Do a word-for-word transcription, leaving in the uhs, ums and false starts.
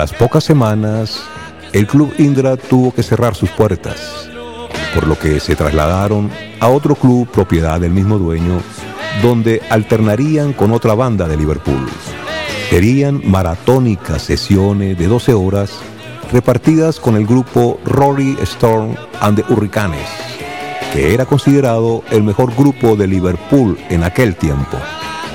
las pocas semanas, el Club Indra tuvo que cerrar sus puertas, por lo que se trasladaron a otro club propiedad del mismo dueño, donde alternarían con otra banda de Liverpool. Serían maratónicas sesiones de doce horas repartidas con el grupo Rory Storm and the Hurricanes, que era considerado el mejor grupo de Liverpool en aquel tiempo.